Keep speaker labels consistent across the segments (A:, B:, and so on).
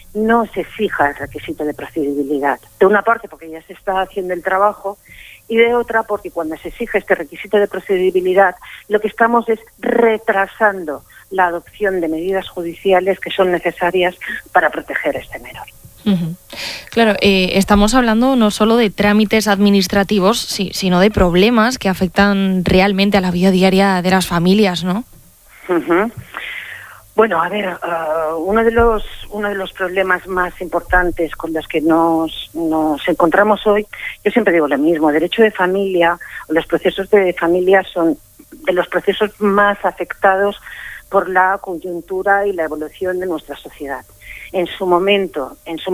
A: no se fija el requisito de procedibilidad. De una parte porque ya se está haciendo el trabajo, y de otra porque cuando se exige este requisito de procedibilidad, lo que estamos es retrasando la adopción de medidas judiciales que son necesarias para proteger a este menor.
B: Uh-huh. Claro, estamos hablando no solo de trámites administrativos, sino de problemas que afectan realmente a la vida diaria de las familias, ¿no?
A: Uh-huh. Bueno, a ver, uno de los problemas más importantes con los que nos encontramos hoy, yo siempre digo lo mismo, derecho de familia, los procesos de familia son de los procesos más afectados por la coyuntura y la evolución de nuestra sociedad. En su momento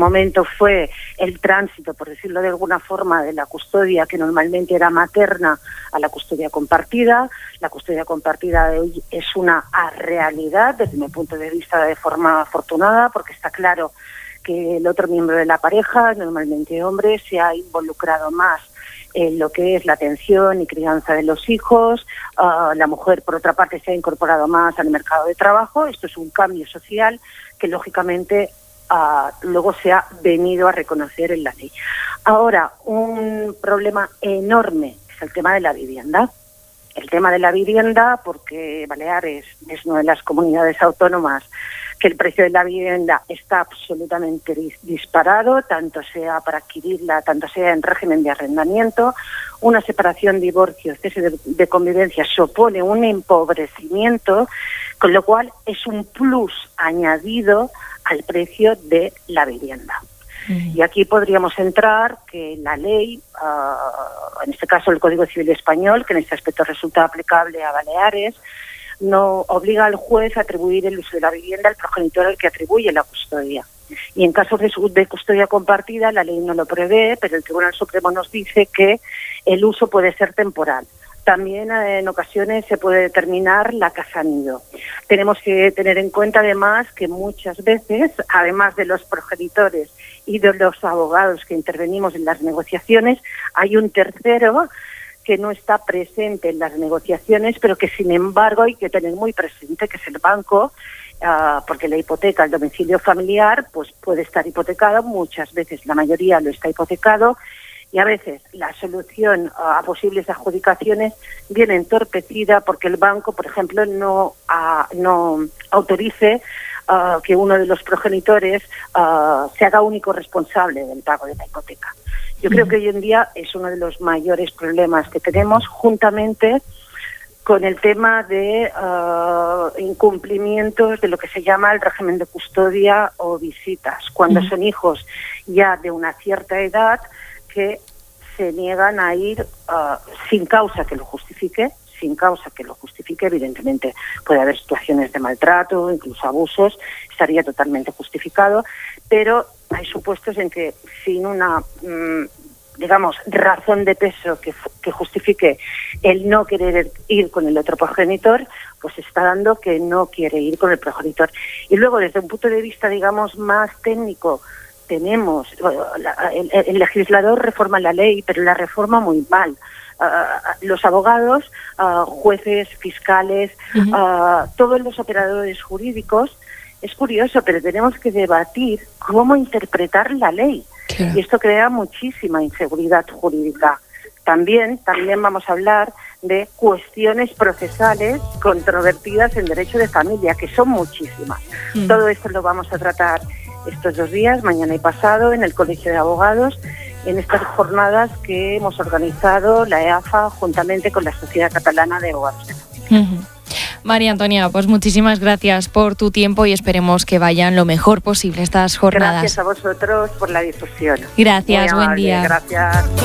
A: fue el tránsito, por decirlo de alguna forma, de la custodia que normalmente era materna a la custodia compartida. La custodia compartida de hoy es una realidad desde mi punto de vista de forma afortunada, porque está claro que el otro miembro de la pareja, normalmente hombre, se ha involucrado más en lo que es la atención y crianza de los hijos. La mujer, por otra parte, se ha incorporado más al mercado de trabajo. Esto es un cambio social que, lógicamente, luego se ha venido a reconocer en la ley. Ahora, un problema enorme es el tema de la vivienda. El tema de la vivienda, porque Baleares es una de las comunidades autónomas que el precio de la vivienda está absolutamente disparado, tanto sea para adquirirla, tanto sea en régimen de arrendamiento. Una separación, divorcio, cese de convivencia supone un empobrecimiento, con lo cual es un plus añadido al precio de la vivienda. Uh-huh. Y aquí podríamos entrar que la ley, en este caso el Código Civil Español, que en este aspecto resulta aplicable a Baleares, no obliga al juez a atribuir el uso de la vivienda al progenitor al que atribuye la custodia. Y en casos de custodia compartida, la ley no lo prevé, pero el Tribunal Supremo nos dice que el uso puede ser temporal. También en ocasiones se puede determinar la casa nido. Tenemos que tener en cuenta además que muchas veces, además de los progenitores y de los abogados que intervenimos en las negociaciones, hay un tercero que no está presente en las negociaciones, pero que sin embargo hay que tener muy presente, que es el banco, porque la hipoteca, el domicilio familiar, pues puede estar hipotecado, muchas veces la mayoría lo está hipotecado, y a veces la solución a posibles adjudicaciones viene entorpecida porque el banco, por ejemplo, no autorice que uno de los progenitores se haga único responsable del pago de la hipoteca. Yo creo que hoy en día es uno de los mayores problemas que tenemos, juntamente con el tema de incumplimientos de lo que se llama el régimen de custodia o visitas, cuando son hijos ya de una cierta edad que se niegan a ir sin causa que lo justifique. Evidentemente puede haber situaciones de maltrato, incluso abusos, estaría totalmente justificado, pero hay supuestos en que sin una, razón de peso que justifique el no querer ir con el otro progenitor, pues se está dando que no quiere ir con el progenitor. Y luego, desde un punto de vista, más técnico, tenemos, el legislador reforma la ley, pero la reforma muy mal. Los abogados, jueces, fiscales, todos los operadores jurídicos, es curioso, pero tenemos que debatir cómo interpretar la ley. Claro. Y esto crea muchísima inseguridad jurídica. También vamos a hablar de cuestiones procesales controvertidas en derecho de familia, que son muchísimas. Todo esto lo vamos a tratar estos 2 días, mañana y pasado, en el Colegio de Abogados, en estas jornadas que hemos organizado la EAFA juntamente con la Sociedad Catalana de Abogados.
B: María Antonia, pues muchísimas gracias por tu tiempo y esperemos que vayan lo mejor posible estas jornadas.
A: Gracias a vosotros por la difusión.
B: Gracias, buen día.
A: Gracias.